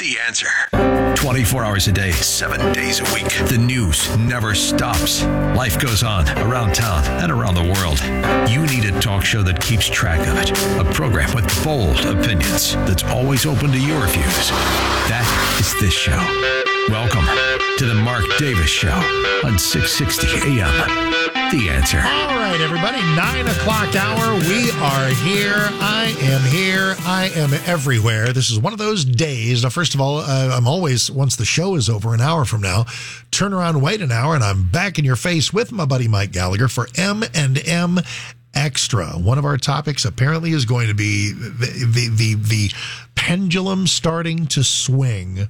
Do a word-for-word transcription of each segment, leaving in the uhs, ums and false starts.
The Answer. twenty-four hours a day, seven days a week. The news never stops. Life goes on around town and around the world. You need a talk show that keeps track of it. A program with bold opinions that's always open to your views. That is this show. Welcome to the Mark Davis Show on six sixty A M. The Answer. All right, everybody, nine o'clock hour. We are here. I am here. I am everywhere. This is one of those days. Now, first of all, uh, I'm always, once the show is over, an hour from now, turn around, wait an hour, and I'm back in your face with my buddy Mike Gallagher for M and M Extra. One of our topics apparently is going to be the the the, the pendulum starting to swing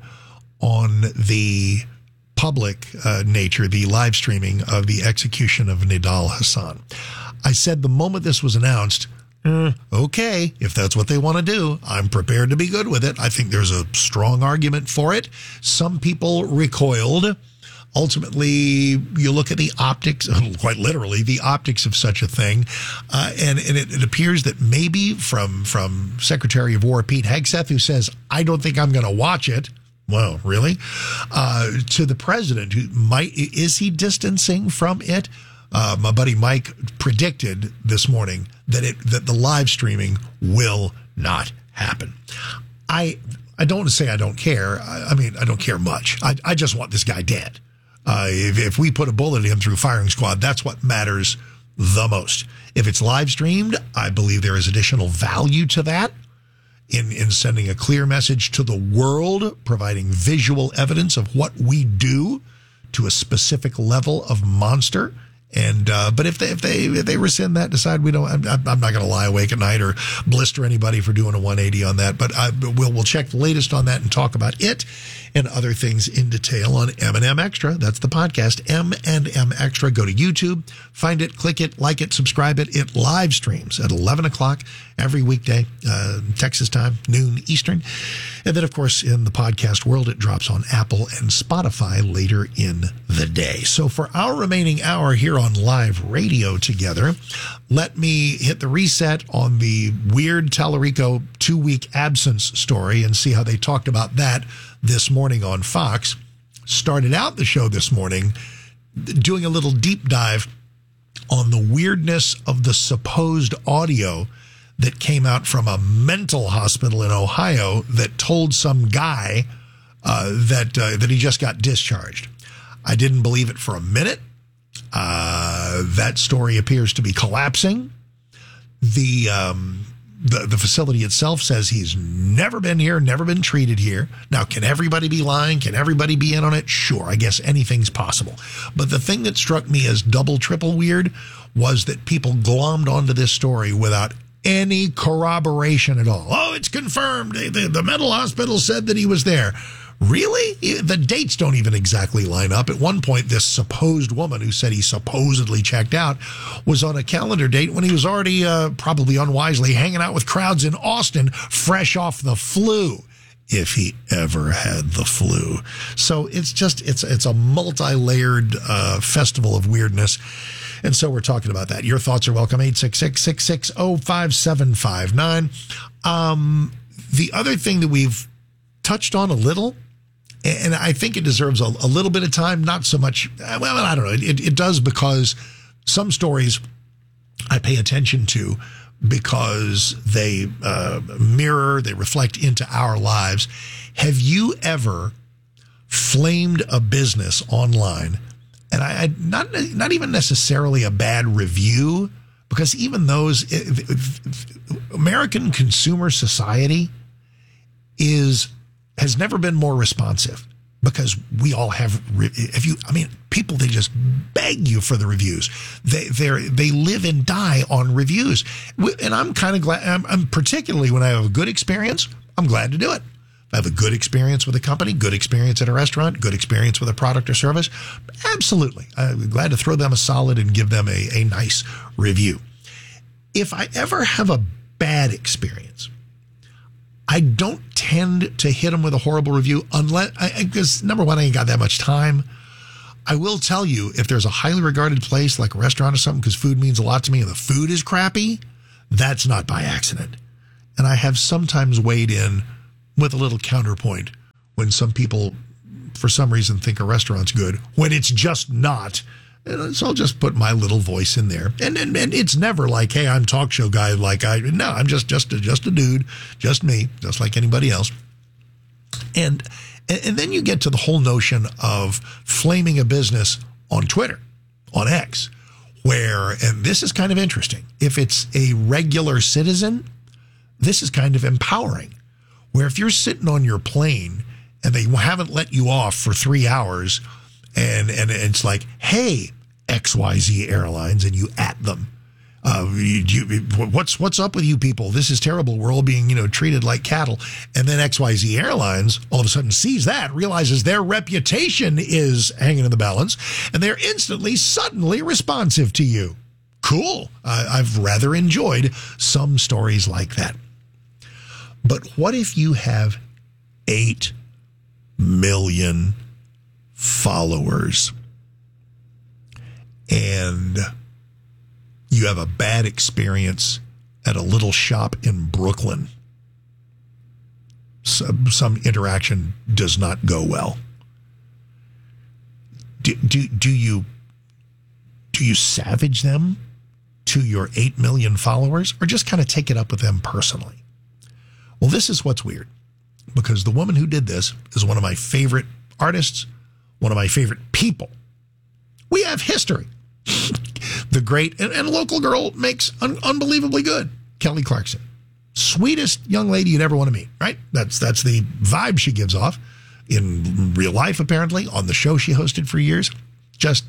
on the public uh, nature, the live streaming of the execution of Nidal Hasan. I said the moment this was announced, eh, okay, if that's what they want to do, I'm prepared to be good with it. I think there's a strong argument for it. Some people recoiled. Ultimately, you look at the optics, quite literally, the optics of such a thing, uh, and, and it, it appears that maybe from, from Secretary of War Pete Hegseth, who says, I don't think I'm going to watch it. Well, really? Uh, to the president, who might, is he distancing from it? Uh, my buddy Mike predicted this morning that it that the live streaming will not happen. I I don't want to say I don't care. I, I mean, I don't care much. I, I just want this guy dead. Uh, if, if we put a bullet in him through firing squad, that's what matters the most. If it's live streamed, I believe there is additional value to that. In, in sending a clear message to the world, providing visual evidence of what we do to a specific level of monster. And uh, but if they if they if they rescind that, decide we don't, I'm, I'm not going to lie awake at night or blister anybody for doing a one eighty on that. But I, we'll we'll check the latest on that and talk about it and other things in detail on M and M Extra. That's the podcast, M and M Extra. Go to YouTube, find it, click it, like it, subscribe it. It live streams at eleven o'clock every weekday, uh, Texas time, noon Eastern. And then, of course, in the podcast world, it drops on Apple and Spotify later in the day. So for our remaining hour here on live radio together, let me hit the reset on the weird Tallarico two-week absence story and see how they talked about that this morning on Fox. Started out the show this morning doing a little deep dive on the weirdness of the supposed audio that came out from a mental hospital in Ohio that told some guy uh, that uh, that he just got discharged. I didn't believe it for a minute. Uh, that story appears to be collapsing. The, um, the the facility itself says he's never been here, never been treated here. Now, can everybody be lying? Can everybody be in on it? Sure, I guess anything's possible. But the thing that struck me as double, triple weird was that people glommed onto this story without any corroboration at all. Oh, it's confirmed. The, the mental hospital said that he was there. Really? The dates don't even exactly line up. At one point, this supposed woman who said he supposedly checked out was on a calendar date when he was already, uh, probably unwisely, hanging out with crowds in Austin, fresh off the flu, if he ever had the flu. So it's just, it's it's a multi-layered uh, festival of weirdness. And so we're talking about that. Your thoughts are welcome. eight six six, six six zero, five seven five nine. Um, the other thing that we've touched on a little, and I think it deserves a, a little bit of time, not so much, well, I don't know. It, it does because some stories I pay attention to because they uh, mirror, they reflect into our lives. Have you ever flamed a business online? And I, I not not even necessarily a bad review, because even those, if, if, if American consumer society is has never been more responsive, because we all have, if you, I mean, people, they just beg you for the reviews. They they they live and die on reviews. And I'm kind of glad, I'm, I'm particularly when I have a good experience, I'm glad to do it. I have a good experience with a company, good experience at a restaurant, good experience with a product or service. Absolutely. I'm glad to throw them a solid and give them a, a nice review. If I ever have a bad experience, I don't tend to hit them with a horrible review unless, because number one, I ain't got that much time. I will tell you, if there's a highly regarded place like a restaurant or something, because food means a lot to me, and the food is crappy, that's not by accident. And I have sometimes weighed in with a little counterpoint when some people, for some reason, think a restaurant's good, when it's just not. And so I'll just put my little voice in there. And, and and it's never like, hey, I'm talk show guy. Like I, no, I'm just, just, a, just a dude, just me, just like anybody else. And, and then you get to the whole notion of flaming a business on Twitter, on X, where, and this is kind of interesting, if it's a regular citizen, this is kind of empowering, where if you're sitting on your plane and they haven't let you off for three hours and, and it's like, hey, X Y Z Airlines, and you at them. Uh, you, you, what's what's up with you people? This is terrible. We're all being, you know, treated like cattle. And then X Y Z Airlines all of a sudden sees that, realizes their reputation is hanging in the balance, and they're instantly, suddenly responsive to you. Cool. Uh, I've rather enjoyed some stories like that. But what if you have eight million followers and you have a bad experience at a little shop in Brooklyn? Some, some interaction does not go well. Do, do, do you do you savage them to your eight million followers, or just kind of take it up with them personally? Well, this is what's weird, because the woman who did this is one of my favorite artists, one of my favorite people. We have history. The great and, and local girl makes un, unbelievably good, Kelly Clarkson. Sweetest young lady you'd ever want to meet, right? That's that's the vibe she gives off in real life, apparently, on the show she hosted for years. Just,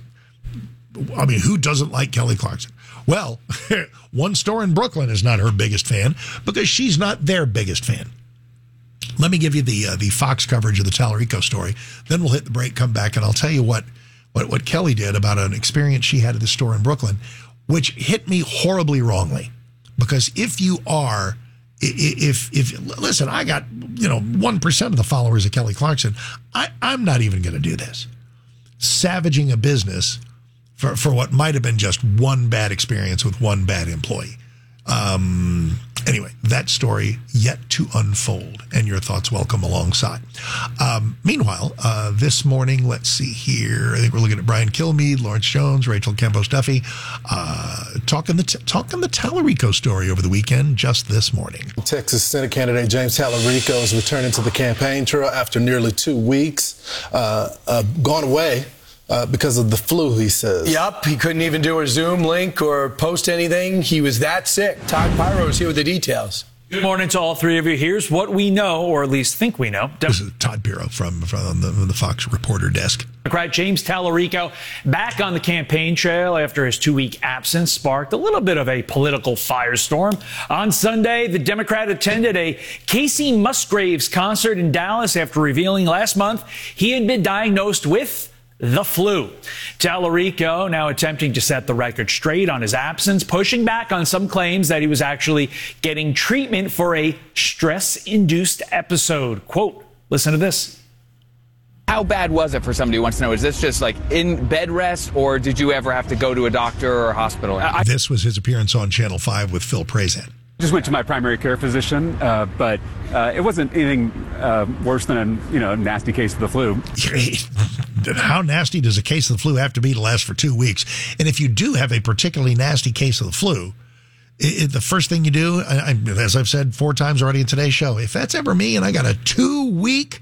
I mean, who doesn't like Kelly Clarkson? Well, one store in Brooklyn is not her biggest fan because she's not their biggest fan. Let me give you the uh, the Fox coverage of the Tallarico story. Then we'll hit the break, come back, and I'll tell you what, what, what Kelly did about an experience she had at the store in Brooklyn, which hit me horribly wrongly. Because if you are, if, if listen, I got, you know, one percent of the followers of Kelly Clarkson. I, I'm not even going to do this. Savaging a business for, for what might have been just one bad experience with one bad employee. Um, anyway, that story yet to unfold, and your thoughts welcome alongside. Um, meanwhile, uh, this morning, let's see here. I think we're looking at Brian Kilmeade, Lawrence Jones, Rachel Campos Duffy, uh, talking the, t- talking the Tallarico story over the weekend, just this morning. Texas Senate candidate James Tallarico is returning to the campaign trail after nearly two weeks, uh, uh, gone away. Uh, because of the flu, he says. Yep, he couldn't even do a Zoom link or post anything. He was that sick. Todd Pyro is here with the details. Good morning to all three of you. Here's what we know, or at least think we know. This is Todd Pyro from, from the, the Fox reporter desk. Democrat James Tallarico back on the campaign trail after his two-week absence sparked a little bit of a political firestorm. On Sunday, the Democrat attended a Casey Musgraves concert in Dallas after revealing last month he had been diagnosed with the flu. Tallarico now attempting to set the record straight on his absence, pushing back on some claims that he was actually getting treatment for a stress-induced episode. Quote, listen to this. How bad was it for somebody who wants to know? Is this just like in bed rest, or did you ever have to go to a doctor or a hospital? I- this was his appearance on Channel five with Phil Prazan. Just went to my primary care physician, uh, but uh, it wasn't anything uh, worse than a you know nasty case of the flu. How nasty does a case of the flu have to be to last for two weeks? And if you do have a particularly nasty case of the flu, it, it, the first thing you do, I, I, as I've said four times already in today's show, if that's ever me and I got a two-week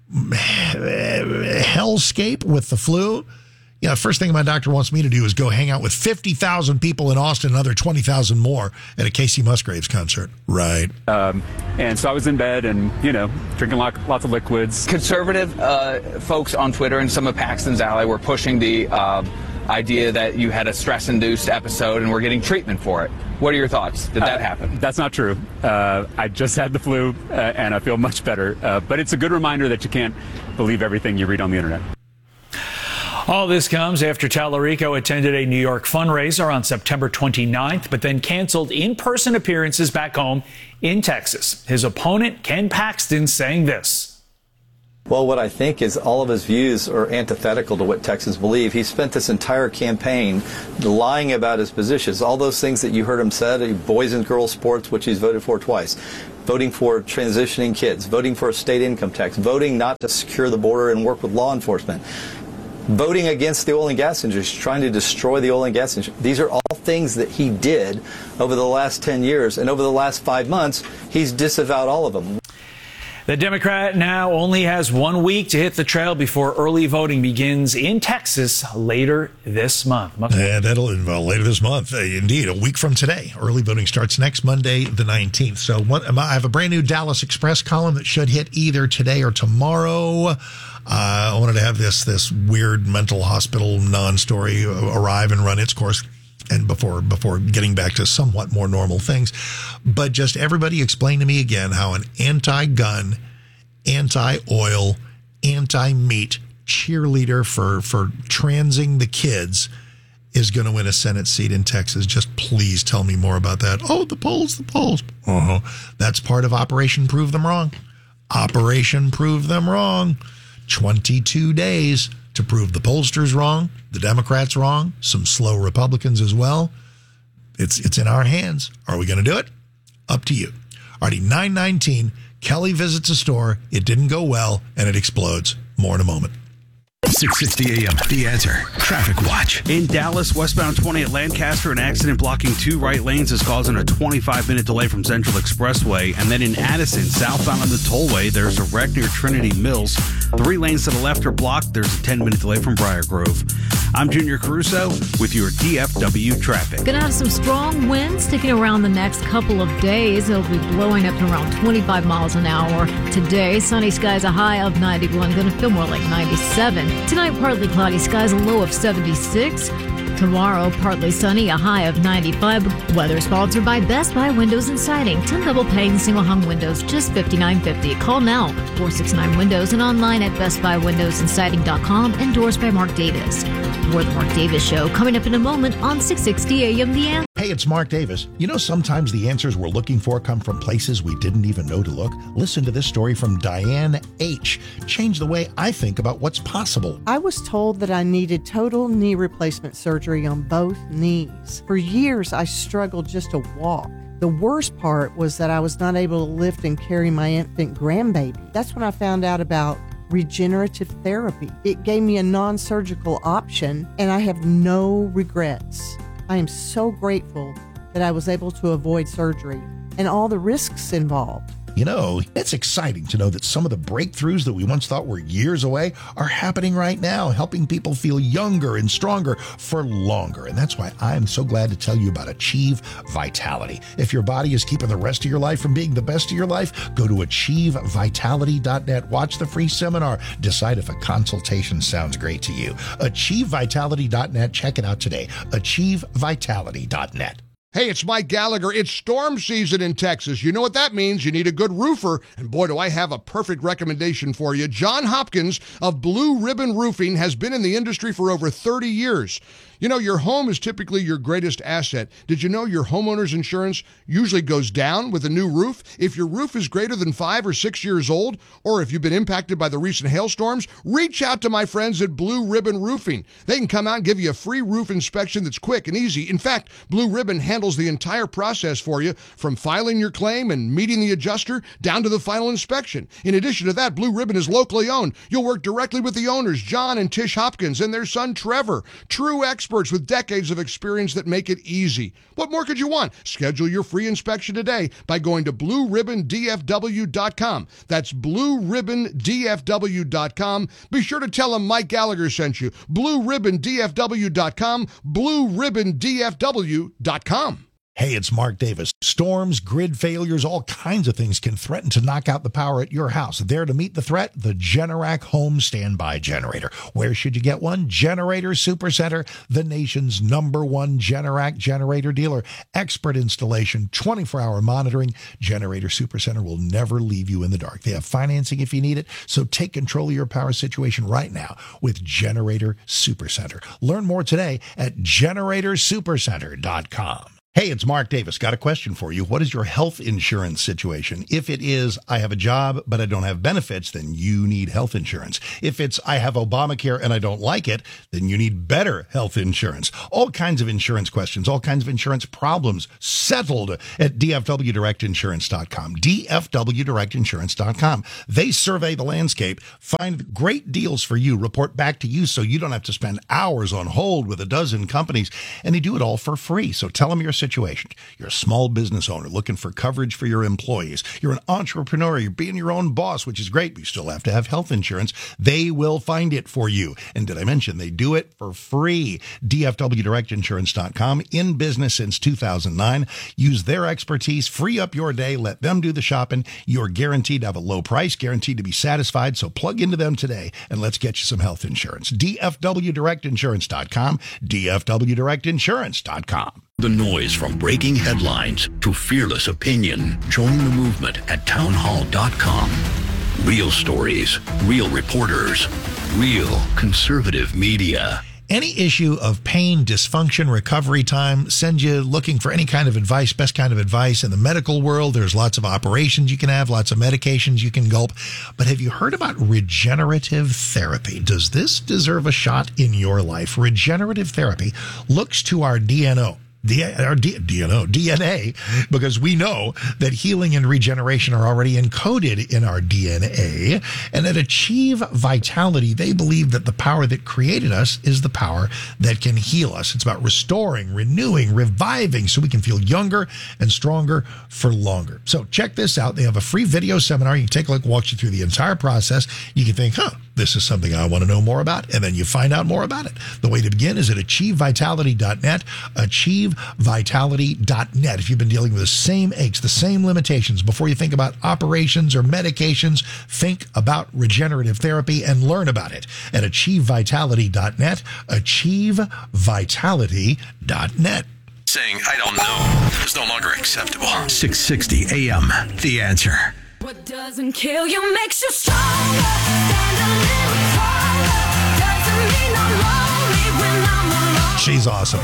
hellscape with the flu, yeah, first thing my doctor wants me to do is go hang out with fifty thousand people in Austin, another twenty thousand more at a Casey Musgraves concert. Right. Um, and so I was in bed and, you know, drinking lots of liquids. Conservative uh, folks on Twitter and some of Paxton's ally were pushing the uh, idea that you had a stress-induced episode and were getting treatment for it. What are your thoughts? Did that uh, happen? That's not true. Uh, I just had the flu uh, and I feel much better. Uh, but it's a good reminder that you can't believe everything you read on the internet. All this comes after Tallarico attended a New York fundraiser on September twenty-ninth, but then canceled in-person appearances back home in Texas. His opponent, Ken Paxton, saying this. Well, what I think is all of his views are antithetical to what Texans believe. He spent this entire campaign lying about his positions. All those things that you heard him said, boys and girls sports, which he's voted for twice. voting for transitioning kids, voting for a state income tax, voting not to secure the border and work with law enforcement, voting against the oil and gas industry, trying to destroy the oil and gas industry. These are all things that he did over the last ten years, and over the last five months, he's disavowed all of them. The Democrat now only has one week to hit the trail before early voting begins in Texas later this month. And that'll well, later this month, uh, indeed, a week from today. Early voting starts next Monday, the nineteenth. So what, I have a brand new Dallas Express column that should hit either today or tomorrow. Uh, I wanted to have this this weird mental hospital non-story arrive and run its course, and before before getting back to somewhat more normal things. But just everybody explain to me again how an anti-gun, anti-oil, anti-meat cheerleader for, for transing the kids is going to win a Senate seat in Texas. Just please tell me more about that. Oh, the polls, the polls. Uh-huh. That's part of Operation Prove Them Wrong. Operation Prove Them Wrong. twenty-two days to prove the pollsters wrong, the Democrats wrong, some slow Republicans as well. It's it's in our hands. Are we going to do it? Up to you. Alrighty, nine nineteen, Kelly visits a store, it didn't go well, and it explodes. More in a moment. six sixty A M, The Answer. Traffic Watch. In Dallas, westbound twenty at Lancaster, an accident blocking two right lanes is causing a twenty-five minute delay from Central Expressway. And then in Addison, southbound on the tollway, there's a wreck near Trinity Mills. Three lanes to the left are blocked. There's a ten minute delay from Briar Grove. I'm Junior Caruso with your D F W traffic. Gonna have some strong winds sticking around the next couple of days. It'll be blowing up to around twenty-five miles an hour. Today, sunny skies, a high of ninety-one. Gonna feel more like ninety-seven. Tonight, partly cloudy skies, a low of seventy-six. Tomorrow, partly sunny, a high of ninety-five. Weather sponsored by Best Buy Windows and Siding. ten double pane single hung windows, just fifty-nine fifty. Call now, four six nine Windows, and online at best buy windows and siding dot com. Endorsed by Mark Davis. More The Mark Davis Show coming up in a moment on six sixty A M The Answer. Hey, it's Mark Davis. You know, sometimes the answers we're looking for come from places we didn't even know to look. Listen to this story from Diane H. Changed the way I think about what's possible. I was told that I needed total knee replacement surgery on both knees. For years, I struggled just to walk. The worst part was that I was not able to lift and carry my infant grandbaby. That's when I found out about regenerative therapy. It gave me a non-surgical option, and I have no regrets. I am so grateful that I was able to avoid surgery and all the risks involved. You know, it's exciting to know that some of the breakthroughs that we once thought were years away are happening right now, helping people feel younger and stronger for longer. And that's why I'm so glad to tell you about Achieve Vitality. If your body is keeping the rest of your life from being the best of your life, go to achieve vitality dot net. Watch the free seminar. Decide if a consultation sounds great to you. achieve vitality dot net. Check it out today. achieve vitality dot net. Hey, it's Mike Gallagher. It's storm season in Texas. You know what that means. You need a good roofer. And boy, do I have a perfect recommendation for you. John Hopkins of Blue Ribbon Roofing has been in the industry for over thirty years. You know, your home is typically your greatest asset. Did you know your homeowner's insurance usually goes down with a new roof? If your roof is greater than five or six years old, or if you've been impacted by the recent hailstorms, reach out to my friends at Blue Ribbon Roofing. They can come out and give you a free roof inspection that's quick and easy. In fact, Blue Ribbon handles the entire process for you, from filing your claim and meeting the adjuster down to the final inspection. In addition to that, Blue Ribbon is locally owned. You'll work directly with the owners, John and Tish Hopkins, and their son, Trevor. True experts. Experts with decades of experience that make it easy. What more could you want? Schedule your free inspection today by going to blue ribbon d f w dot com. That's blue ribbon d f w dot com. Be sure to tell them Mike Gallagher sent you. blue ribbon d f w dot com. blue ribbon d f w dot com. Hey, it's Mark Davis. Storms, grid failures, all kinds of things can threaten to knock out the power at your house. There to meet the threat, the Generac Home Standby Generator. Where should you get one? Generator Supercenter, the nation's number one Generac generator dealer. Expert installation, twenty-four hour monitoring. Generator Supercenter will never leave you in the dark. They have financing if you need it, so take control of your power situation right now with Generator Supercenter. Learn more today at generator supercenter dot com. Hey, it's Mark Davis. Got a question for you. What is your health insurance situation? If it is, I have a job, but I don't have benefits, then you need health insurance. If it's, I have Obamacare and I don't like it, then you need better health insurance. All kinds of insurance questions, all kinds of insurance problems settled at D F W direct insurance dot com. D F W direct insurance dot com. They survey the landscape, find great deals for you, report back to you so you don't have to spend hours on hold with a dozen companies, and they do it all for free. So tell them your situation. You're a small business owner looking for coverage for your employees. You're an entrepreneur. You're being your own boss, which is great, but you still have to have health insurance. They will find it for you. And did I mention they do it for free? D F W direct insurance dot com, in business since two thousand nine. Use their expertise, free up your day, let them do the shopping. You're guaranteed to have a low price, guaranteed to be satisfied. So plug into them today and let's get you some health insurance. D F W direct insurance dot com, D F W direct insurance dot com. The noise from breaking headlines to fearless opinion. Join the movement at town hall dot com. Real stories, real reporters, real conservative media. Any issue of pain, dysfunction, recovery time, send you looking for any kind of advice, best kind of advice. In the medical world, there's lots of operations you can have, lots of medications you can gulp. But have you heard about regenerative therapy? Does this deserve a shot in your life? Regenerative therapy looks to our D N O. D- our D- DNO, D N A, because we know that healing and regeneration are already encoded in our D N A. And at Achieve Vitality, they believe that the power that created us is the power that can heal us. It's about restoring, renewing, reviving so we can feel younger and stronger for longer. So check this out. They have a free video seminar. You can take a look, walk you through the entire process. You can think, huh, this is something I want to know more about, and then you find out more about it. The way to begin is at achieve vitality dot net, achieve vitality dot net. If you've been dealing with the same aches, the same limitations, before you think about operations or medications, think about regenerative therapy and learn about it at achieve vitality dot net, achieve vitality dot net. Saying, I don't know, is no longer acceptable. six sixty A M, The Answer. What doesn't kill you makes you stronger. Stand a little taller. Doesn't mean I'm lonely when I'm alone. She's awesome.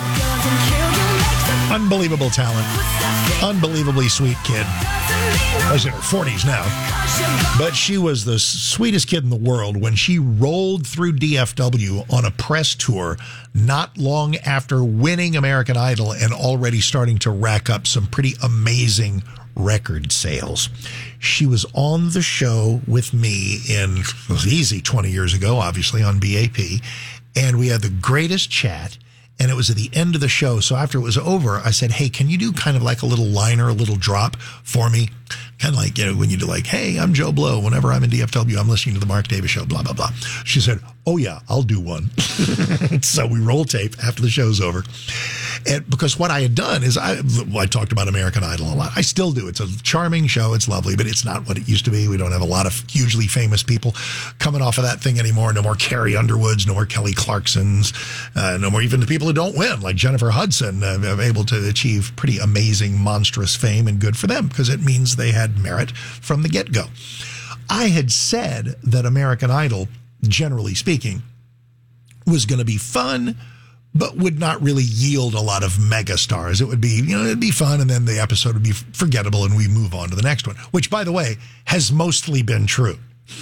Unbelievable talent. Unbelievably sweet kid. She's in her forties now. But she was the sweetest kid in the world when she rolled through D F W on a press tour not long after winning American Idol and already starting to rack up some pretty amazing record sales. She was on the show with me in, it was easy twenty years ago, obviously, on B A P, and we had the greatest chat, and it was at the end of the show. So after it was over, I said, hey, can you do kind of like a little liner, a little drop for me? Kind of like, you know, when you do like, hey, I'm Joe Blow. Whenever I'm in D F W, I'm listening to the Mark Davis Show, blah, blah, blah. She said, oh, yeah, I'll do one. So we roll tape after the show's over. And because what I had done is I, well, I talked about American Idol a lot. I still do. It's a charming show. It's lovely, but it's not what it used to be. We don't have a lot of hugely famous people coming off of that thing anymore. No more Carrie Underwoods, no more Kelly Clarksons, uh, no more even the people who don't win, like Jennifer Hudson, uh, are able to achieve pretty amazing, monstrous fame, and good for them because it means they had merit from the get-go. I had said that American Idol, generally speaking, was going to be fun, but would not really yield a lot of mega stars. It would be, you know, it'd be fun, and then the episode would be forgettable, and we move on to the next one, which, by the way, has mostly been true.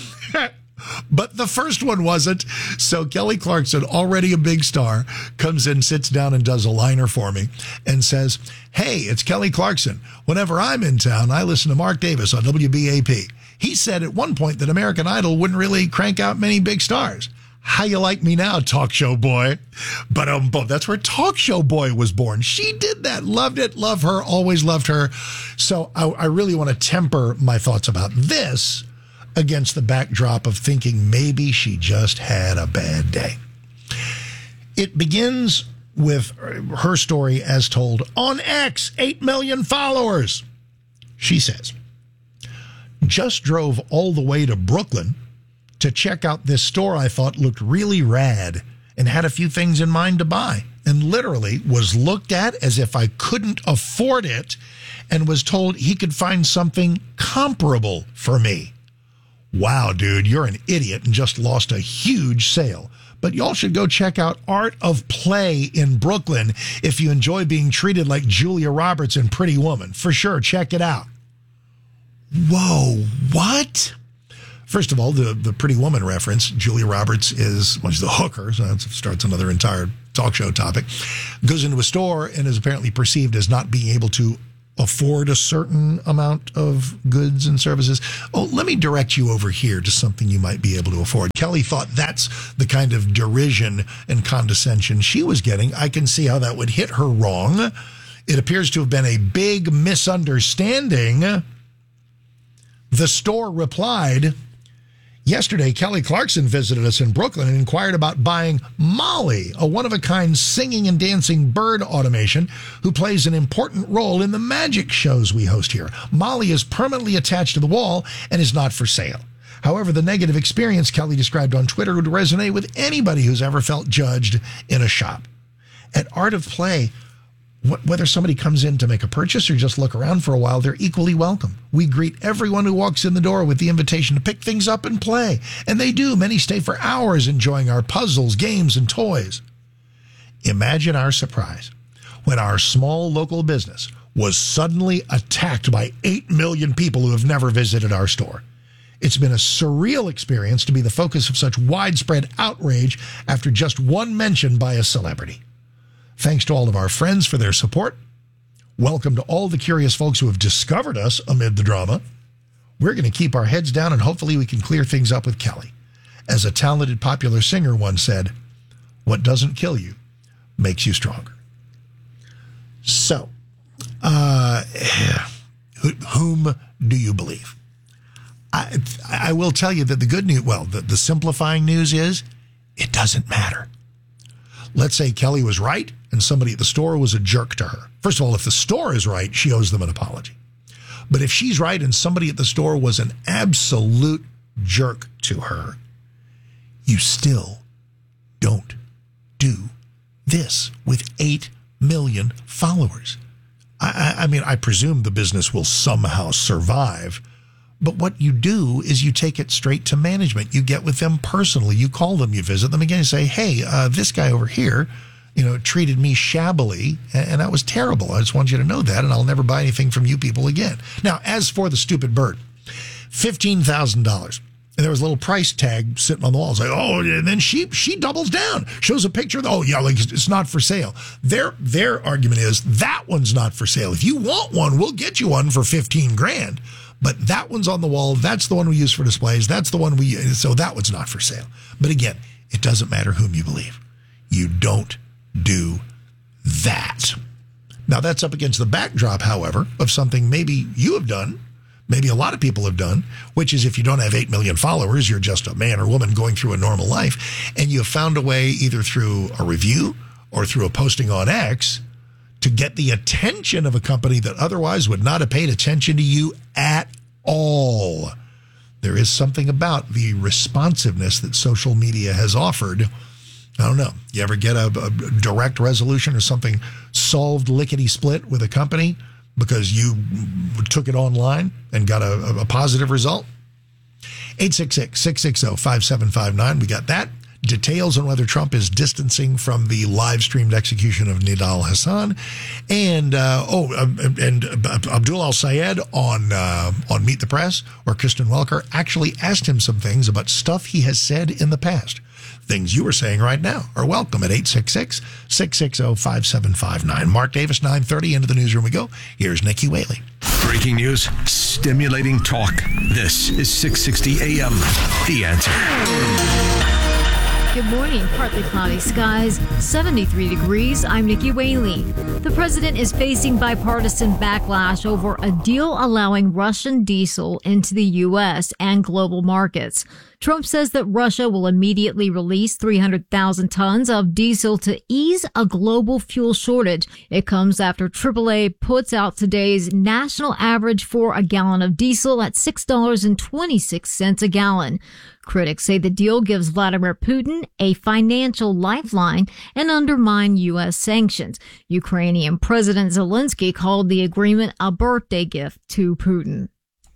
But the first one wasn't. So Kelly Clarkson, already a big star, comes in, sits down, and does a liner for me and says, hey, it's Kelly Clarkson. Whenever I'm in town, I listen to Mark Davis on W B A P. He said at one point that American Idol wouldn't really crank out many big stars. How you like me now, Talk Show Boy? But um, that's where Talk Show Boy was born. She did that. Loved it. Love her. Always loved her. So I, I really want to temper my thoughts about this against the backdrop of thinking maybe she just had a bad day. It begins with her story as told on X, eight million followers. She says, just drove all the way to Brooklyn to check out this store I thought looked really rad and had a few things in mind to buy, and literally was looked at as if I couldn't afford it and was told he could find something comparable for me. Wow, dude, you're an idiot and just lost a huge sale. But y'all should go check out Art of Play in Brooklyn if you enjoy being treated like Julia Roberts in Pretty Woman. For sure, check it out. Whoa, what? First of all, the, the Pretty Woman reference, Julia Roberts is, well, she's the hooker, so that starts another entire talk show topic, goes into a store and is apparently perceived as not being able to afford a certain amount of goods and services. Oh, let me direct you over here to something you might be able to afford. Kelly thought that's the kind of derision and condescension she was getting. I can see how that would hit her wrong. It appears to have been a big misunderstanding. The store replied, yesterday, Kelly Clarkson visited us in Brooklyn and inquired about buying Molly, a one-of-a-kind singing and dancing bird automation who plays an important role in the magic shows we host here. Molly is permanently attached to the wall and is not for sale. However, the negative experience Kelly described on Twitter would resonate with anybody who's ever felt judged in a shop. At Art of Play, whether somebody comes in to make a purchase or just look around for a while, they're equally welcome. We greet everyone who walks in the door with the invitation to pick things up and play. And they do. Many stay for hours enjoying our puzzles, games, and toys. Imagine our surprise when our small local business was suddenly attacked by eight million people who have never visited our store. It's been a surreal experience to be the focus of such widespread outrage after just one mention by a celebrity. Thanks to all of our friends for their support. Welcome to all the curious folks who have discovered us amid the drama. We're going to keep our heads down and hopefully we can clear things up with Kelly. As a talented popular singer once said, what doesn't kill you makes you stronger. So, uh, whom do you believe? I, I will tell you that the good news, well, the, the simplifying news is it doesn't matter. Let's say Kelly was right and somebody at the store was a jerk to her. First of all, if the store is right, she owes them an apology. But if she's right and somebody at the store was an absolute jerk to her, you still don't do this with eight million followers. I, I, I mean, I presume the business will somehow survive. But what you do is you take it straight to management. You get with them personally. You call them, you visit them again, and say, hey, uh, this guy over here, you know, treated me shabbily, and, and that was terrible. I just want you to know that, and I'll never buy anything from you people again. Now, as for the stupid bird, fifteen thousand dollars. And there was a little price tag sitting on the wall. It's like, oh, and then she she doubles down, shows a picture of, oh, yeah, like it's not for sale. Their their argument is that one's not for sale. If you want one, we'll get you one for fifteen grand. But that one's on the wall. That's the one we use for displays. That's the one we use. So that one's not for sale. But again, it doesn't matter whom you believe. You don't do that. Now, that's up against the backdrop, however, of something maybe you have done, maybe a lot of people have done, which is if you don't have eight million followers, you're just a man or woman going through a normal life, and you have found a way either through a review or through a posting on X to get the attention of a company that otherwise would not have paid attention to you at all. There is something about the responsiveness that social media has offered. I don't know. You ever get a, a direct resolution or something solved lickety-split with a company because you took it online and got a, a positive result? eight six six, six six zero, five seven five nine. We got that. Details on whether Trump is distancing from the live-streamed execution of Nidal Hassan, and uh, oh, um, and uh, Abdul Al-Sayed on uh, on Meet the Press, where Kristen Welker actually asked him some things about stuff he has said in the past. Things you are saying right now are welcome at eight six six, six six zero, five seven five nine. Mark Davis, nine thirty, into the newsroom we go. Here's Nikki Whaley. Breaking news, stimulating talk. This is six sixty A M. The Answer. Good morning. Partly cloudy skies, seventy-three degrees. I'm Nikki Whaley. The president is facing bipartisan backlash over a deal allowing Russian diesel into the U S and global markets. Trump says that Russia will immediately release three hundred thousand tons of diesel to ease a global fuel shortage. It comes after triple A puts out today's national average for a gallon of diesel at six dollars and twenty-six cents a gallon. Critics say the deal gives Vladimir Putin a financial lifeline and undermine U S sanctions. Ukrainian President Zelensky called the agreement a birthday gift to Putin.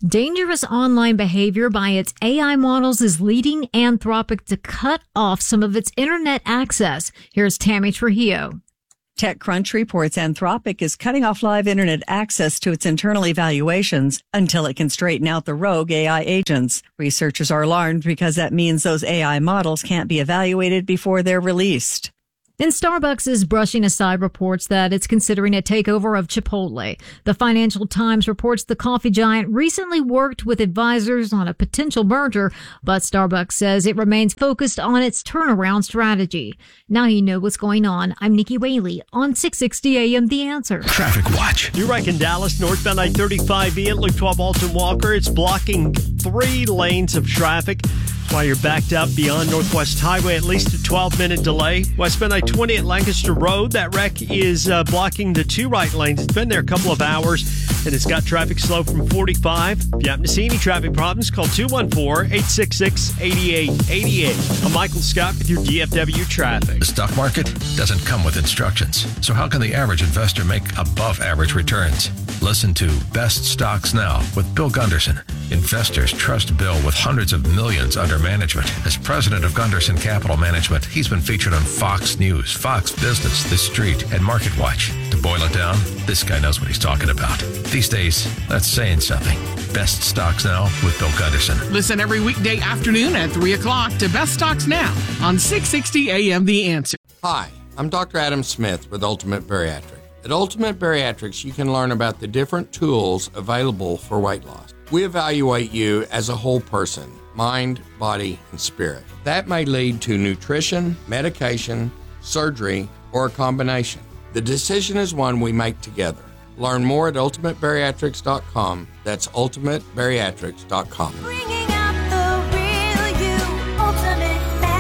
Dangerous online behavior by its A I models is leading Anthropic to cut off some of its internet access. Here's Tammy Trujillo. TechCrunch reports Anthropic is cutting off live internet access to its internal evaluations until it can straighten out the rogue A I agents. Researchers are alarmed because that means those A I models can't be evaluated before they're released. And Starbucks is brushing aside reports that it's considering a takeover of Chipotle. The Financial Times reports the coffee giant recently worked with advisors on a potential merger, but Starbucks says it remains focused on its turnaround strategy. Now you know what's going on. I'm Nikki Whaley on six sixty A M The Answer. Traffic Watch. You're right in Dallas, northbound I thirty-five E at Loop twelve Alton Walker. It's blocking three lanes of traffic. That's why you're backed up beyond Northwest Highway, at least a twelve-minute delay. Westbound I twenty at Lancaster Road. That wreck is uh, blocking the two right lanes. It's been there a couple of hours, and it's got traffic slow from forty-five. If you happen to see any traffic problems, call two one four, eight six six, eight eight eight eight. I'm Michael Scott with your D F W traffic. The stock market doesn't come with instructions. So how can the average investor make above average returns? Listen to Best Stocks Now with Bill Gunderson. Investors trust Bill with hundreds of millions under management. As president of Gunderson Capital Management, he's been featured on Fox News, Fox Business, The Street, and Market Watch. To boil it down, this guy knows what he's talking about. These days, that's saying something. Best Stocks Now with Bill Gunderson. Listen every weekday afternoon at three o'clock to Best Stocks Now on six sixty A M The Answer. Hi, I'm Doctor Adam Smith with Ultimate Bariatrics. At Ultimate Bariatrics, you can learn about the different tools available for weight loss. We evaluate you as a whole person, mind, body, and spirit. That may lead to nutrition, medication, surgery, or a combination. The decision is one we make together. Learn more at ultimate bariatrics dot com. That's ultimate bariatrics dot com. Bringing out the real you, Ultimate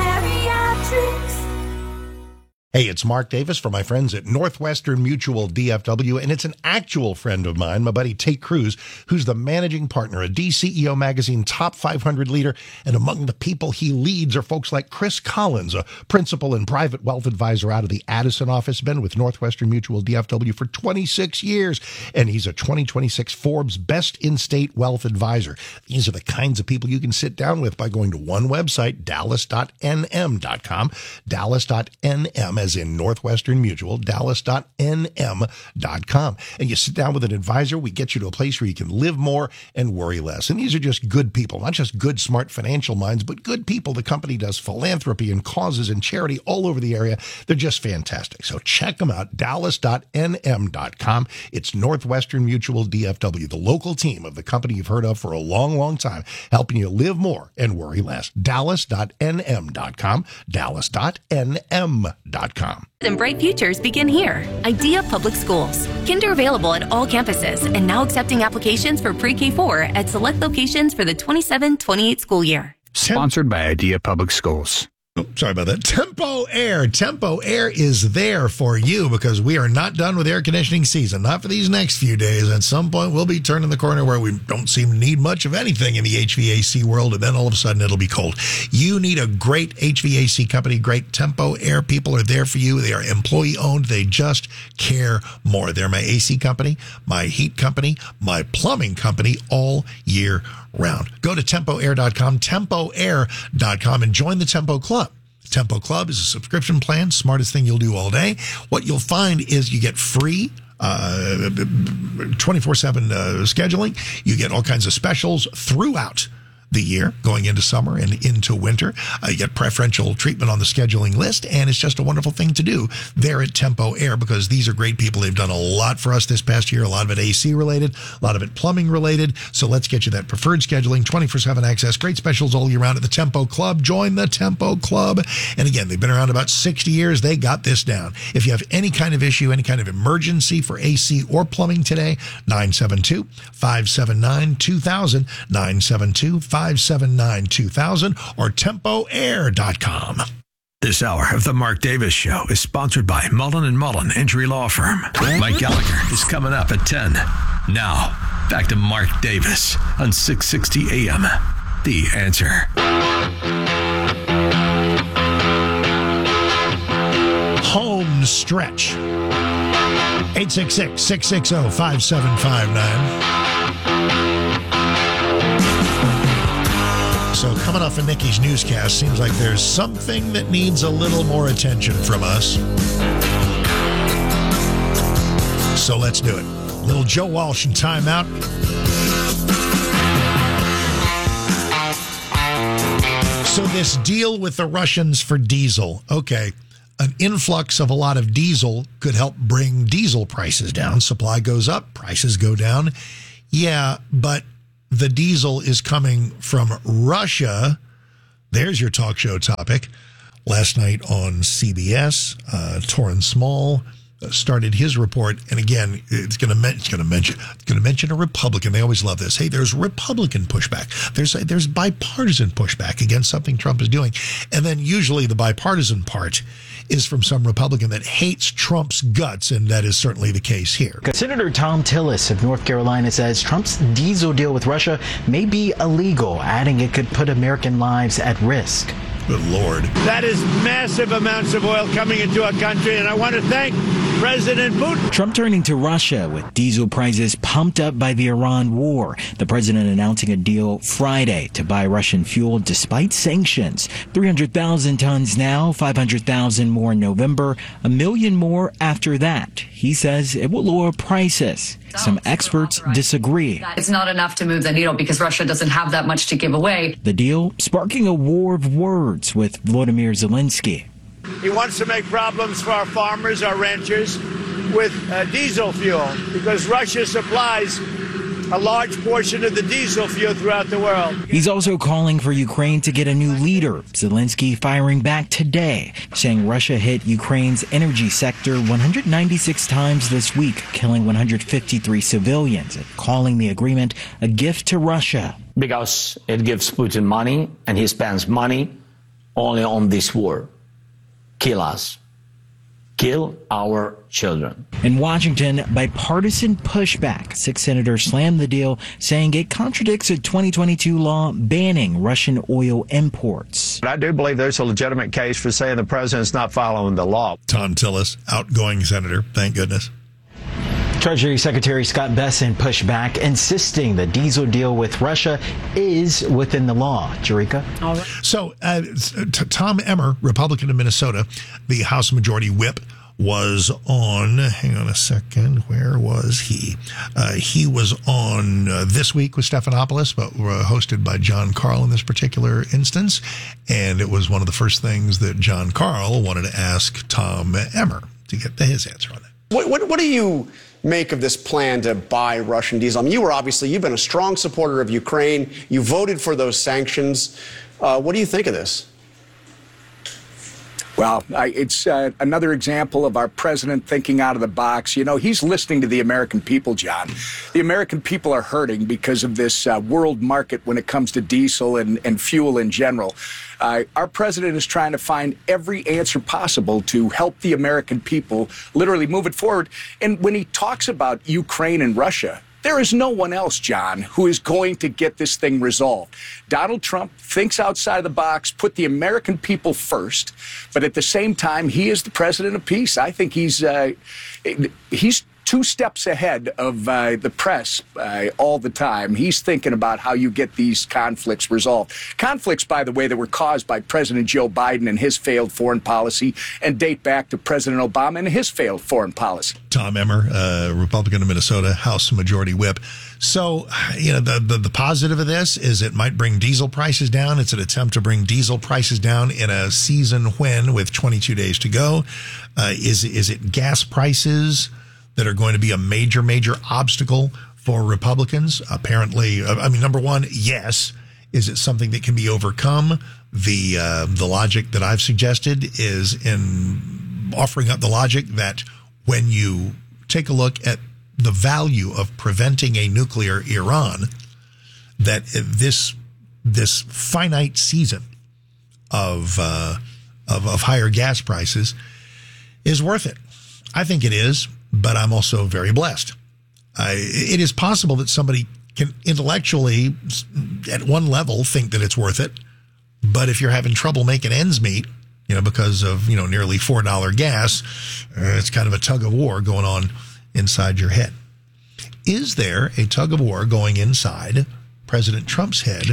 Bariatrics. Hey, it's Mark Davis for my friends at Northwestern Mutual D F W, and it's an actual friend of mine, my buddy Tate Cruz, who's the managing partner, a D C E O Magazine top five hundred leader, and among the people he leads are folks like Chris Collins, a principal and private wealth advisor out of the Addison office, been with Northwestern Mutual D F W for twenty-six years, and he's a twenty twenty-six Forbes Best In-State Wealth Advisor. These are the kinds of people you can sit down with by going to one website, dallas dot n m dot com, dallas dot n m as in Northwestern Mutual, dallas dot n m dot com. And you sit down with an advisor, we get you to a place where you can live more and worry less. And these are just good people, not just good, smart financial minds, but good people. The company does philanthropy and causes and charity all over the area. They're just fantastic. So check them out, dallas dot n m dot com. It's Northwestern Mutual D F W, the local team of the company you've heard of for a long, long time, helping you live more and worry less. dallas dot n m dot com, dallas dot n m dot com. And bright futures begin here. Idea Public Schools. Kinder available at all campuses and now accepting applications for pre-K four at select locations for the twenty-seven twenty-eight school year. Sponsored by Idea Public Schools. Oh, sorry about that. Tempo Air. Tempo Air is there for you because we are not done with air conditioning season. Not for these next few days. At some point, we'll be turning the corner where we don't seem to need much of anything in the H V A C world, and then all of a sudden it'll be cold. You need a great H V A C company. Great Tempo Air people are there for you. They are employee owned. They just care more. They're my A C company, my heat company, my plumbing company all year round. Go to tempo air dot com, tempo air dot com, and join the Tempo Club. Tempo Club is a subscription plan, smartest thing you'll do all day. What you'll find is you get free uh, twenty-four seven uh, scheduling. You get all kinds of specials throughout the year, going into summer and into winter. Uh, you get preferential treatment on the scheduling list, and it's just a wonderful thing to do there at Tempo Air because these are great people. They've done a lot for us this past year, a lot of it A C related, a lot of it plumbing related. So let's get you that preferred scheduling, twenty-four seven access, great specials all year round at the Tempo Club. Join the Tempo Club. And again, they've been around about sixty years. They got this down. If you have any kind of issue, any kind of emergency for A C or plumbing today, nine seven two, five seven nine, two thousand, nine seven two, five seven nine, two thousand, or tempo air dot com. This hour of the Mark Davis Show is sponsored by Mullen and Mullen Injury Law Firm. Mike Gallagher is coming up at ten. Now, back to Mark Davis on six sixty A M. The Answer. Home stretch. eight six six, six six zero, five seven five nine. So coming off of Nikki's newscast, seems like there's something that needs a little more attention from us. So let's do it. Little Joe Walsh in timeout. So this deal with the Russians for diesel, okay, an influx of a lot of diesel could help bring diesel prices down. Supply goes up, prices go down. Yeah, but the diesel is coming from Russia. There's your talk show topic. Last night on C B S, uh, Torrance Small started his report, and again, it's going to men- it's going to mention it's going to mention a Republican. They always love this. Hey, there's Republican pushback. There's there's bipartisan pushback against something Trump is doing, and then usually the bipartisan part is from some Republican that hates Trump's guts, and that is certainly the case here. Senator Tom Tillis of North Carolina says Trump's diesel deal with Russia may be illegal, adding it could put American lives at risk. Good Lord. That is massive amounts of oil coming into our country, and I want to thank President Putin. Trump turning to Russia with diesel prices pumped up by the Iran war. The president announcing a deal Friday to buy Russian fuel despite sanctions. three hundred thousand tons now, five hundred thousand more in November, a million more after that. He says it will lower prices. Some experts disagree. It's not enough to move the needle because Russia doesn't have that much to give away. The deal sparking a war of words with Volodymyr Zelensky. He wants to make problems for our farmers, our ranchers, with uh, diesel fuel because Russia supplies a large portion of the diesel fuel throughout the world. He's also calling for Ukraine to get a new leader. Zelensky firing back today, saying Russia hit Ukraine's energy sector one hundred ninety-six times this week, killing one hundred fifty-three civilians, and calling the agreement a gift to Russia. Because it gives Putin money, and he spends money only on this war. Kill us. Kill our children. In Washington, bipartisan pushback. Six senators slammed the deal, saying it contradicts a twenty twenty-two law banning Russian oil imports. I do believe there's a legitimate case for saying the president's not following the law. Tom Tillis, outgoing senator, thank goodness. Treasury Secretary Scott Bessent pushed back, insisting the diesel deal with Russia is within the law. Jerika? All right. So, uh, t- Tom Emmer, Republican of Minnesota, the House Majority Whip, was on, hang on a second, where was he? Uh, he was on uh, This Week with Stephanopoulos, but uh, hosted by John Karl in this particular instance. And it was one of the first things that John Karl wanted to ask Tom Emmer to get his answer on that. What, what, what do you make of this plan to buy Russian diesel? I mean, you were obviously, you've been a strong supporter of Ukraine. You voted for those sanctions. Uh, what do you think of this? Well, I, it's uh, another example of our president thinking out of the box. You know, he's listening to the American people, John. The American people are hurting because of this uh, world market when it comes to diesel and, and fuel in general. Uh, our president is trying to find every answer possible to help the American people literally move it forward. And when he talks about Ukraine and Russia, there is no one else, John, who is going to get this thing resolved. Donald Trump thinks outside of the box, put the American people first, but at the same time, he is the president of peace. I think he's uh, he's two steps ahead of uh, the press uh, all the time. He's thinking about how you get these conflicts resolved. Conflicts, by the way, that were caused by President Joe Biden and his failed foreign policy and date back to President Obama and his failed foreign policy. Tom Emmer, uh, Republican of Minnesota, House Majority Whip. So, you know, the, the, the positive of this is it might bring diesel prices down. It's an attempt to bring diesel prices down in a season when, with twenty-two days to go, uh, is, is it gas prices that are going to be a major, major obstacle for Republicans? Apparently, I mean, number one, yes. Is it something that can be overcome? The uh, the logic that I've suggested is in offering up the logic that when you take a look at the value of preventing a nuclear Iran, that this this finite season of uh, of, of higher gas prices is worth it. I think it is. But I'm also very blessed. Uh, it is possible that somebody can intellectually, at one level, think that it's worth it. But if you're having trouble making ends meet, you know, because of, you know, nearly four dollars gas, uh, it's kind of a tug of war going on inside your head. Is there a tug of war going inside President Trump's head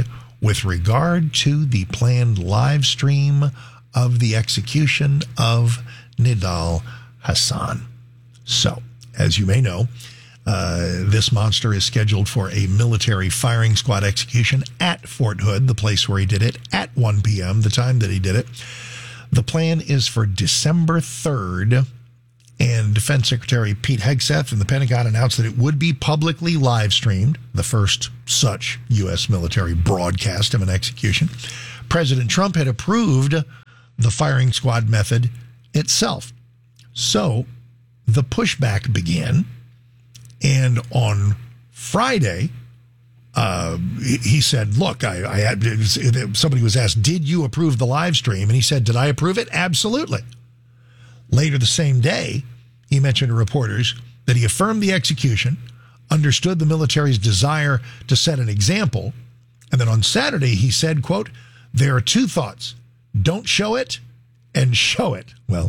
with regard to the planned live stream of the execution of Nidal Hassan. So, as you may know, uh, this monster is scheduled for a military firing squad execution at Fort Hood, the place where he did it, at one p.m., the time that he did it. The plan is for December third, and Defense Secretary Pete Hegseth from the Pentagon announced that it would be publicly live streamed, the first such U S military broadcast of an execution. President Trump had approved the firing squad method itself. So the pushback began, and on Friday, uh, he said, look, I, I had, somebody was asked, did you approve the live stream? And he said, did I approve it? Absolutely. Later the same day, he mentioned to reporters that he affirmed the execution, understood the military's desire to set an example, and then on Saturday he said, quote, there are two thoughts, don't show it and show it. Well,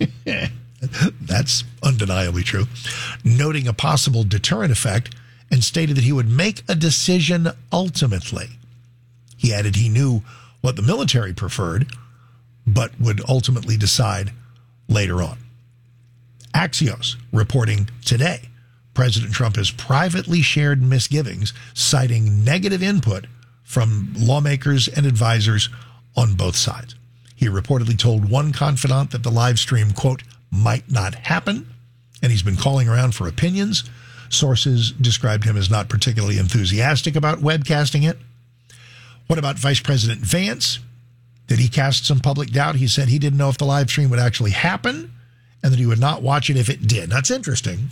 that's undeniably true. Noting a possible deterrent effect, and stated that he would make a decision ultimately. He added he knew what the military preferred, but would ultimately decide later on. Axios reporting today, President Trump has privately shared misgivings, citing negative input from lawmakers and advisors on both sides. He reportedly told one confidant that the live stream, quote, might not happen, and he's been calling around for opinions. Sources described him as not particularly enthusiastic about webcasting it. What about Vice President Vance? Did he cast some public doubt? He said he didn't know if the live stream would actually happen and that he would not watch it if it did. That's interesting.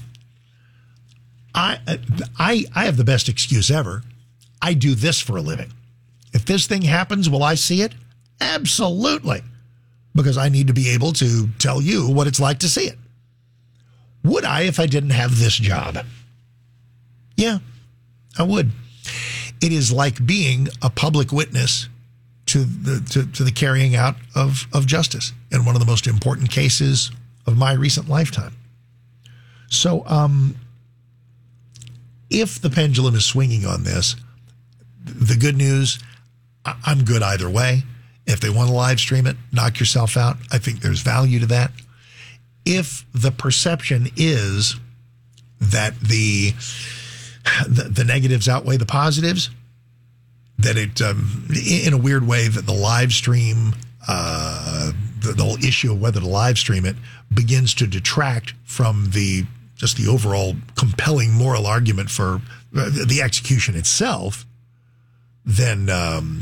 I, I, I have the best excuse ever. I do this for a living. If this thing happens, will I see it? Absolutely. Because I need to be able to tell you what it's like to see it. Would I if I didn't have this job? Yeah, I would. It is like being a public witness to the to, to the carrying out of, of justice in one of the most important cases of my recent lifetime. So um, if the pendulum is swinging on this, the good news, I'm good either way. If they want to live stream it, knock yourself out. I think there's value to that. If the perception is that the the, the negatives outweigh the positives, that it, um, in a weird way, that the live stream, uh, the, the whole issue of whether to live stream it begins to detract from the just the overall compelling moral argument for uh, the execution itself, then um,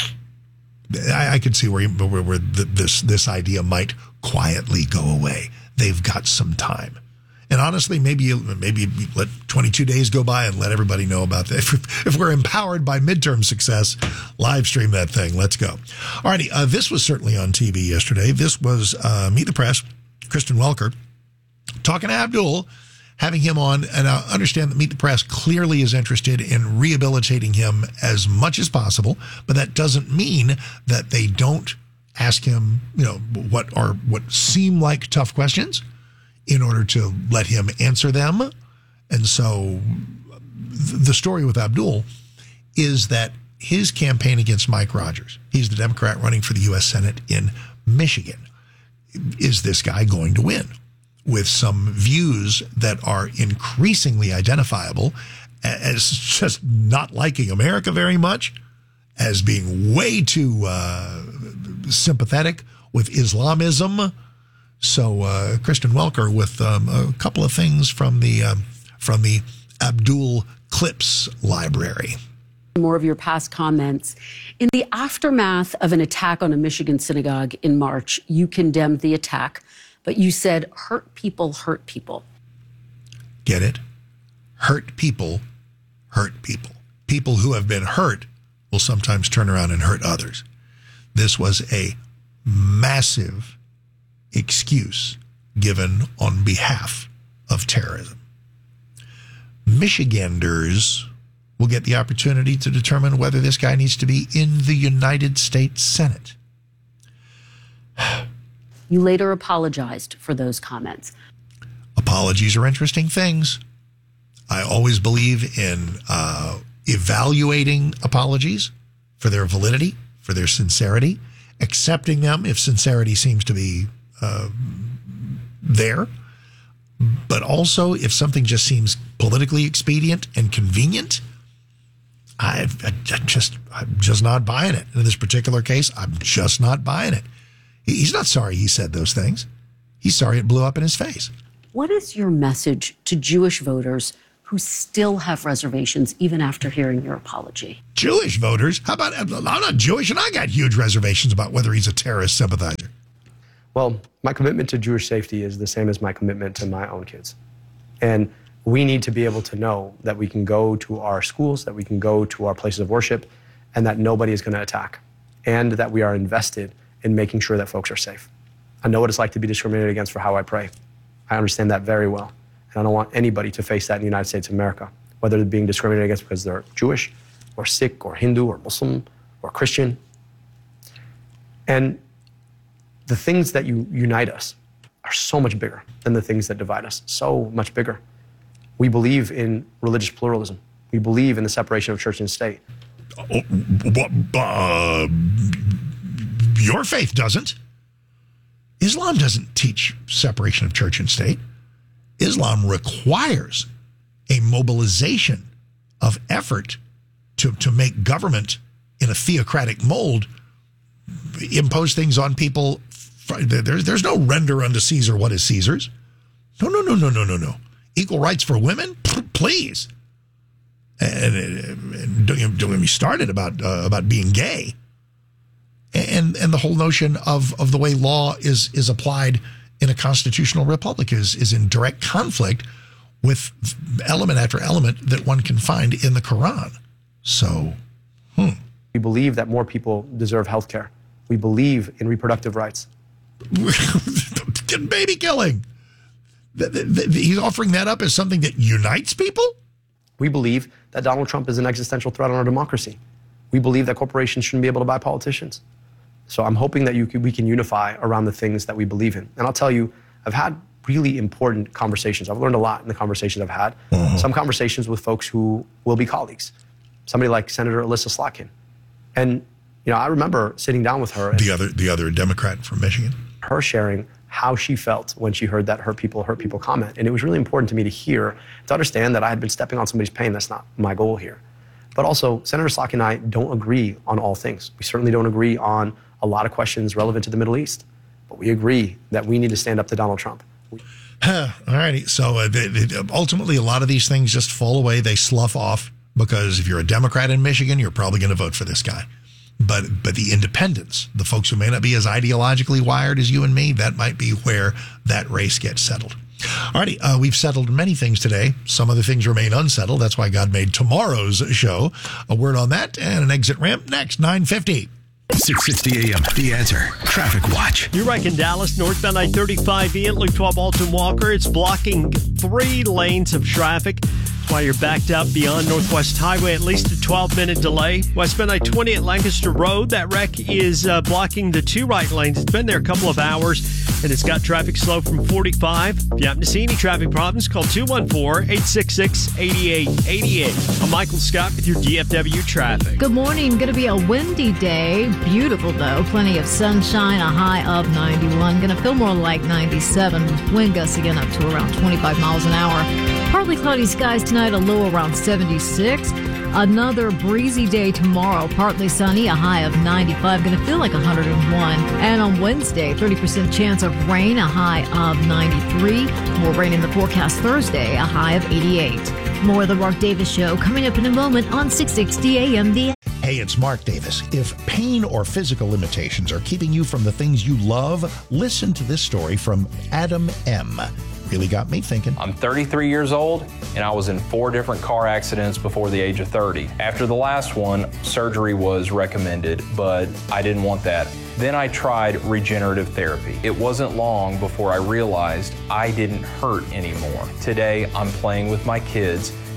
I, I could see where, where, where the, this this idea might quietly go away. They've got some time. And honestly, maybe maybe let twenty-two days go by and let everybody know about that. If, if we're empowered by midterm success, live stream that thing. Let's go. All righty. Uh, this was certainly on T V yesterday. This was uh, Meet the Press, Kristen Welker, talking to Abdul, having him on. And I understand that Meet the Press clearly is interested in rehabilitating him as much as possible. But that doesn't mean that they don't ask him, you know, what are what seem like tough questions, in order to let him answer them. And so the story with Abdul is that his campaign against Mike Rogers, he's the Democrat running for the U S Senate in Michigan. Is this guy going to win? With some views that are increasingly identifiable as just not liking America very much, as being way too uh, sympathetic with Islamism. So uh, Kristen Welker with um, a couple of things from the um, from the Abdul Clips library. More of your past comments. In the aftermath of an attack on a Michigan synagogue in March, you condemned the attack, but you said hurt people hurt people. Get it? Hurt people hurt people. People who have been hurt will sometimes turn around and hurt others. This was a massive excuse given on behalf of terrorism. Michiganders will get the opportunity to determine whether this guy needs to be in the United States Senate. You later apologized for those comments. Apologies are interesting things. I always believe in uh, evaluating apologies for their validity, for their sincerity, accepting them if sincerity seems to be uh, there, but also if something just seems politically expedient and convenient, I, I just, I'm just not buying it. In this particular case, I'm just not buying it. He's not sorry he said those things. He's sorry it blew up in his face. What is your message to Jewish voters who still have reservations even after hearing your apology? Jewish voters? How about, I'm not Jewish and I got huge reservations about whether he's a terrorist sympathizer. Well, my commitment to Jewish safety is the same as my commitment to my own kids. And we need to be able to know that we can go to our schools, that we can go to our places of worship, and that nobody is going to attack, and that we are invested in making sure that folks are safe. I know what it's like to be discriminated against for how I pray. I understand that very well. And I don't want anybody to face that in the United States of America, whether they're being discriminated against because they're Jewish or Sikh or Hindu or Muslim or Christian. And the things that you unite us are so much bigger than the things that divide us, so much bigger. We believe in religious pluralism. We believe in the separation of church and state. Oh, uh, your faith doesn't. Islam doesn't teach separation of church and state. Islam requires a mobilization of effort to, to make government in a theocratic mold impose things on people. There's, there's no render unto Caesar what is Caesar's. No, no, no, no, no, no, no. Equal rights for women? Please. And, and don't, don't get me started about uh, about being gay. And and the whole notion of, of the way law is is applied in a constitutional republic is, is in direct conflict with element after element that one can find in the Quran. So, hmm. We believe that more people deserve health care. We believe in reproductive rights. Baby killing. He's offering that up as something that unites people? We believe that Donald Trump is an existential threat on our democracy. We believe that corporations shouldn't be able to buy politicians. So I'm hoping that you can, we can unify around the things that we believe in. And I'll tell you, I've had really important conversations. I've learned a lot in the conversations I've had. Mm-hmm. Some conversations with folks who will be colleagues. Somebody like Senator Alyssa Slotkin. And, you know, I remember sitting down with her. The other, the other Democrat from Michigan. Her sharing how she felt when she heard that hurt people, hurt people comment. And it was really important to me to hear, to understand that I had been stepping on somebody's pain. That's not my goal here. But also, Senator Slotkin and I don't agree on all things. We certainly don't agree on a lot of questions relevant to the Middle East. But we agree that we need to stand up to Donald Trump. All righty. So uh, they, they, ultimately, a lot of these things just fall away. They slough off because if you're a Democrat in Michigan, you're probably going to vote for this guy. But but the independents, the folks who may not be as ideologically wired as you and me, that might be where that race gets settled. All righty, uh, we've settled many things today. Some of the things remain unsettled. That's why God made tomorrow's show. A word on that and an exit ramp next, nine fifty. six sixty a.m. The Answer. Traffic Watch. You're right in Dallas, northbound I thirty-five E at Loop twelve Alton Walker. It's blocking three lanes of traffic. That's why you're backed up beyond Northwest Highway, at least a twelve-minute delay. Westbound I twenty at Lancaster Road. That wreck is uh, blocking the two right lanes. It's been there a couple of hours, and it's got traffic slow from forty-five. If you happen to see any traffic problems, call two one four, eight six six, eight eight eight eight. I'm Michael Scott with your D F W traffic. Good morning. Going to be a windy day. Beautiful, though. Plenty of sunshine, a high of ninety-one. Going to feel more like ninety-seven. Wind gusts again up to around twenty-five miles an hour. Partly cloudy skies tonight, a low around seventy-six. Another breezy day tomorrow. Partly sunny, a high of ninety-five. Going to feel like one hundred one. And on Wednesday, thirty percent chance of rain, a high of ninety-three. More rain in the forecast Thursday, a high of eighty-eight. More of the Mark Davis Show coming up in a moment on six sixty A M The. Hey, it's Mark Davis. If pain or physical limitations are keeping you from the things you love, listen to this story from Adam M. Really got me thinking. I'm thirty-three years old, and I was in four different car accidents before the age of thirty. After the last one, surgery was recommended, but I didn't want that. Then I tried regenerative therapy. It wasn't long before I realized I didn't hurt anymore. Today, I'm playing with my kids,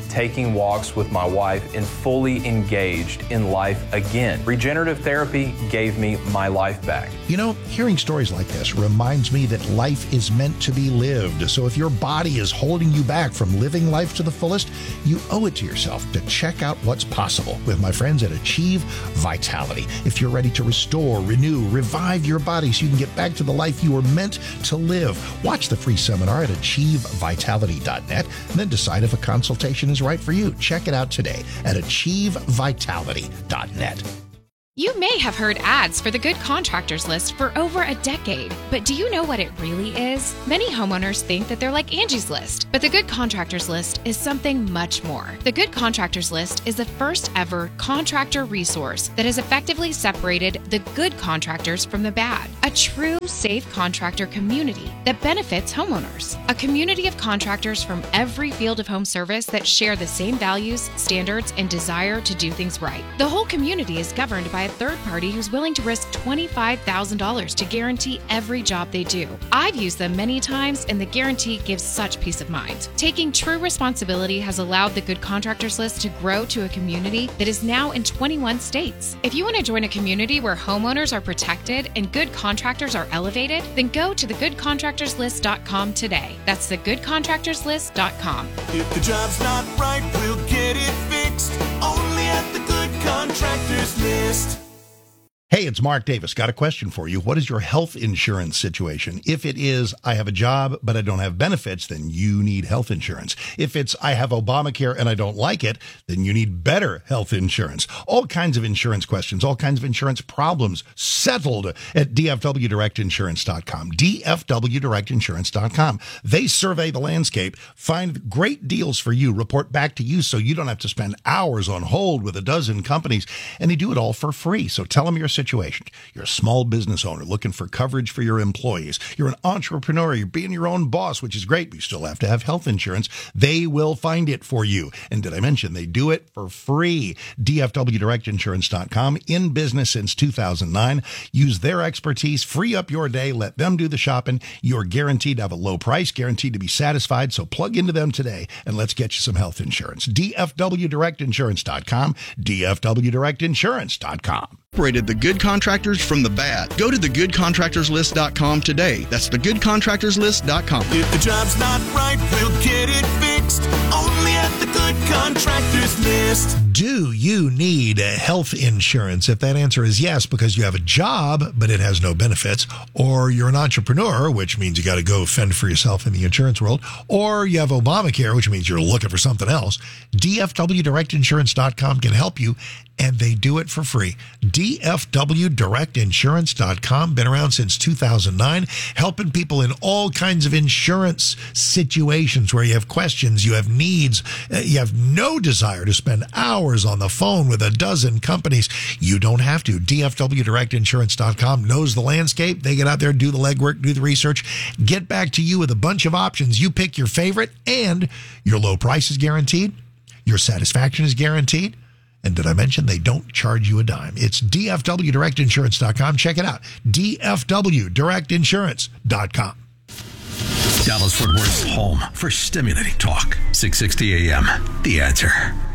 taking walks with my wife, and fully engaged in life again. Regenerative therapy gave me my life back. You know, hearing stories like this reminds me that life is meant to be lived. So if your body is holding you back from living life to the fullest, you owe it to yourself to check out what's possible with my friends at Achieve Vitality. If you're ready to restore, renew, revive your body so you can get back to the life you were meant to live, watch the free seminar at achieve vitality dot net and then decide if a consultation is right for you. Check it out today at achieve vitality dot net. You may have heard ads for the Good Contractors List for over a decade, but do you know what it really is? Many homeowners think that they're like Angie's List, but the Good Contractors List is something much more. The Good Contractors List is the first ever contractor resource that has effectively separated the good contractors from the bad. A true, safe contractor community that benefits homeowners. A community of contractors from every field of home service that share the same values, standards, and desire to do things right. The whole community is governed by a third party who's willing to risk twenty-five thousand dollars to guarantee every job they do. I've used them many times, and the guarantee gives such peace of mind. Taking true responsibility has allowed the Good Contractors List to grow to a community that is now in twenty-one states. If you want to join a community where homeowners are protected and good contractors are elevated, then go to the good contractors list dot com today. That's the good contractors list dot com. If the job's not right, we'll get it fixed. Only at the Good Contractors List. Hey, it's Mark Davis. Got a question for you. What is your health insurance situation? If it is, I have a job, but I don't have benefits, then you need health insurance. If it's, I have Obamacare and I don't like it, then you need better health insurance. All kinds of insurance questions, all kinds of insurance problems settled at d f w direct insurance dot com. d f w direct insurance dot com. They survey the landscape, find great deals for you, report back to you so you don't have to spend hours on hold with a dozen companies, and they do it all for free. So tell them your situation. You're a small business owner looking for coverage for your employees. You're an entrepreneur. You're being your own boss, which is great, but you still have to have health insurance. They will find it for you. And did I mention they do it for free? d f w direct insurance dot com, in business since two thousand nine. Use their expertise, free up your day, let them do the shopping. You're guaranteed to have a low price, guaranteed to be satisfied. So plug into them today and let's get you some health insurance. d f w direct insurance dot com, d f w direct insurance dot com. Separated the good contractors from the bad. Go to the good contractors list dot com today. That's the good contractors list dot com. If the job's not right, we'll get it fixed. Only at the Good Contractors List. Do you need health insurance? If that answer is yes, because you have a job, but it has no benefits, or you're an entrepreneur, which means you got to go fend for yourself in the insurance world, or you have Obamacare, which means you're looking for something else, d f w direct insurance dot com can help you, and they do it for free. d f w direct insurance dot com, been around since two thousand nine, helping people in all kinds of insurance situations where you have questions, you have needs, uh, you have no desire to spend hours on the phone with a dozen companies. You don't have to. d f w direct insurance dot com knows the landscape. They get out there, do the legwork, do the research, get back to you with a bunch of options. You pick your favorite, and your low price is guaranteed. Your satisfaction is guaranteed. And did I mention they don't charge you a dime? It's d f w direct insurance dot com. Check it out. d f w direct insurance dot com. Dallas Fort Worth's home for stimulating talk. six sixty A M. The Answer.